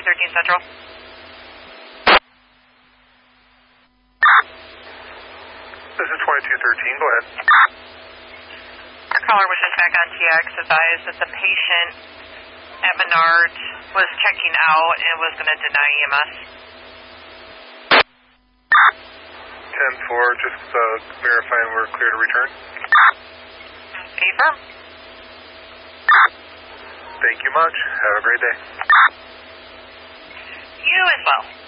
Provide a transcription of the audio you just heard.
2213 Central. This is 2213, go ahead. Our caller was just back on TX, advised that the patient at Menard was checking out and was going to deny EMS. 10-4, just verifying we're clear to return. Affirm. Thank you much. Have a great day. You as well.